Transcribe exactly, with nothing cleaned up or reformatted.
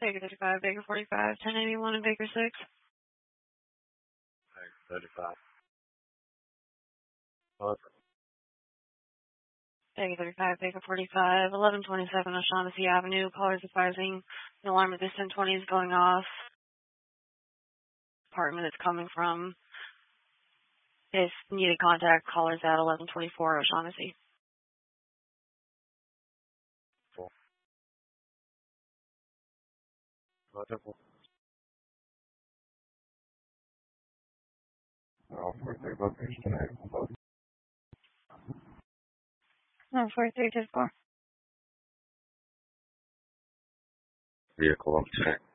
Baker thirty-five, Baker forty-five, ten eighty-one, and Baker six. Baker thirty-five. Over. Baker thirty-five, Baker forty-five, eleven twenty-seven O'Shaughnessy Avenue. Callers advising an alarm at this ten twenty is going off. Apartment it's coming from. If needed contact, callers at eleven twenty-four O'Shaughnessy. Cool. Wonderful. All four three location tonight. No, four three two four. Vehicle on check.